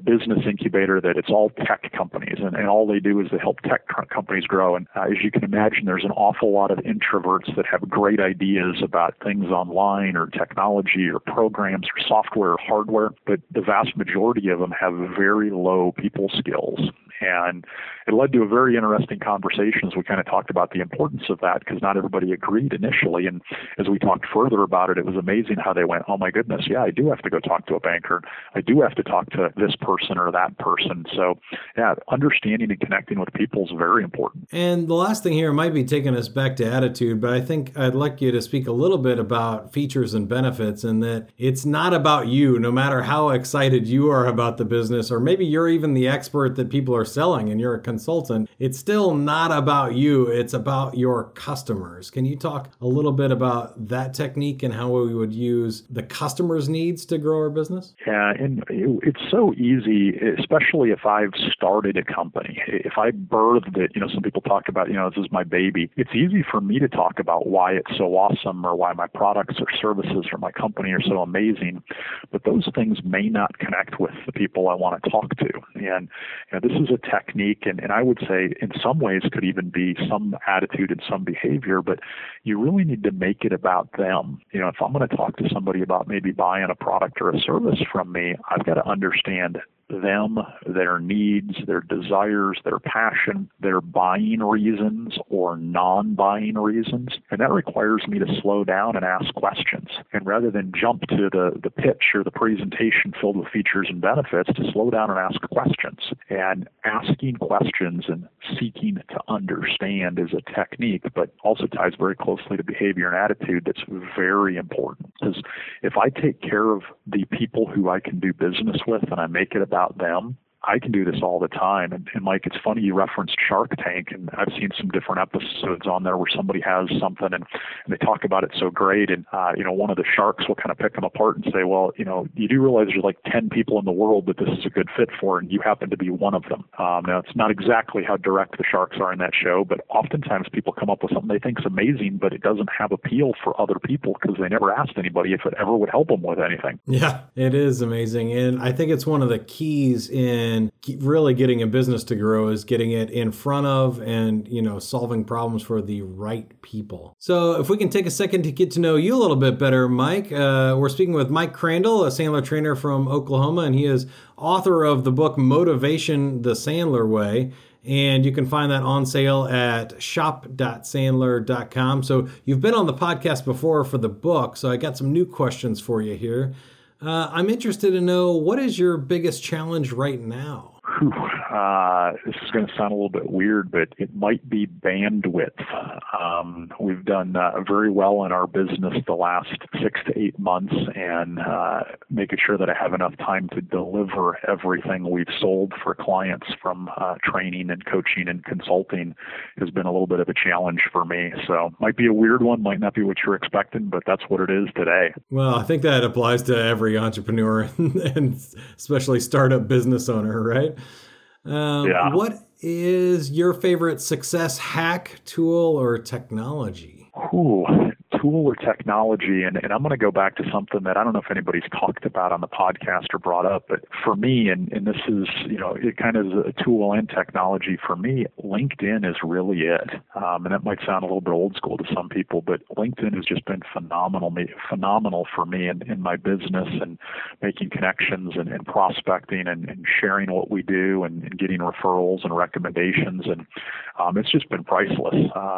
business incubator that it's all tech companies, and all they do is they help tech companies grow. And as you can imagine, there's an awful lot of introverts that have great ideas about things online or technology or programs or software or hardware, but the vast majority of them have very low people skills. And it led to a very interesting conversation as we kind of talked about the importance of that, because not everybody agreed initially. And as we talked further about it, it was amazing how they went, oh my goodness, yeah, I do have to go talk to a banker. I do have to talk to this person or that person. So yeah, understanding and connecting with people is very important. And the last thing here might be taking us back to attitude, but I think I'd like you to speak a little bit about features and benefits, and that it's not about you, no matter how excited you are about the business, or maybe you're even the expert that people are selling and you're a consultant. It's still not about you. It's about your customers. Can you talk a little bit about that technique and how we would use the customer's needs to grow our business? Yeah, and it's so easy, especially if I've started a company. If I birthed it, some people talk about, this is my baby. It's easy for me to talk about why it's so awesome or why my products or services or my company are so amazing, but those things may not connect with the people I want to talk to. And this is a technique, and I would say in some ways could even be some attitude and some behavior, but you really need to make it about them. If I'm going to talk to somebody about maybe buying a product or a service from me, I've got to understand them, their needs, their desires, their passion, their buying reasons or non-buying reasons. And that requires me to slow down and ask questions. And rather than jump to the pitch or the presentation filled with features and benefits, to slow down and ask questions. And asking questions and seeking to understand is a technique, but also ties very closely to behavior and attitude that's very important. Because if I take care of the people who I can do business with and I make it about them, I can do this all the time. And Mike, it's funny you referenced Shark Tank, and I've seen some different episodes on there where somebody has something and they talk about it so great. And, one of the sharks will kind of pick them apart and say, well, you do realize there's like 10 people in the world that this is a good fit for, and you happen to be one of them. Now, it's not exactly how direct the sharks are in that show, but oftentimes people come up with something they think is amazing, but it doesn't have appeal for other people because they never asked anybody if it ever would help them with anything. Yeah, it is amazing. And I think it's one of the keys in really getting a business to grow is getting it in front of and, solving problems for the right people. So if we can take a second to get to know you a little bit better, Mike, we're speaking with Mike Crandall, a Sandler trainer from Oklahoma, and he is author of the book Motivation the Sandler Way. And you can find that on sale at shop.sandler.com. So you've been on the podcast before for the book, so I got some new questions for you here. I'm interested to know, what is your biggest challenge right now? This is going to sound a little bit weird, but it might be bandwidth. We've done very well in our business the last 6 to 8 months, and making sure that I have enough time to deliver everything we've sold for clients from training and coaching and consulting has been a little bit of a challenge for me. So might be a weird one, might not be what you're expecting, but that's what it is today. Well, I think that applies to every entrepreneur and especially startup business owner, right? Yeah. What is your favorite success hack, tool, or technology? Tool or technology, and I'm going to go back to something that I don't know if anybody's talked about on the podcast or brought up, but for me, and this is, it kind of is a tool and technology for me, LinkedIn is really it. And that might sound a little bit old school to some people, but LinkedIn has just been phenomenal for me in my business and making connections and prospecting and sharing what we do and getting referrals and recommendations. And it's just been priceless.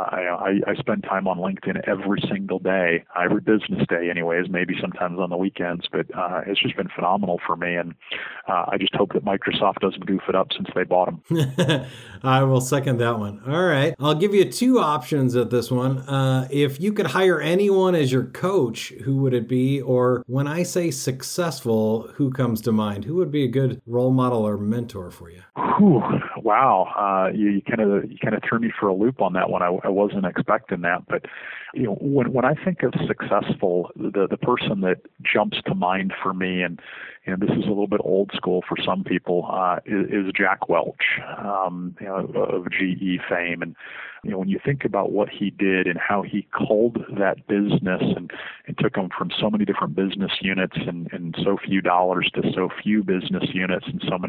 I spend time on LinkedIn every single day, every business day anyways, maybe sometimes on the weekends, but it's just been phenomenal for me. And I just hope that Microsoft doesn't goof it up since they bought them. I will second that one. All right. I'll give you 2 options at this one. If you could hire anyone as your coach, who would it be? Or when I say successful, who comes to mind? Who would be a good role model or mentor for you? Wow. You kind of threw me for a loop on that one. I wasn't expecting that, but when I think of successful, the person that jumps to mind for me, and this is a little bit old school for some people, is Jack Welch, of GE fame. And when you think about what he did and how he culled that business and took them from so many different business units and so few dollars to so few business units and so many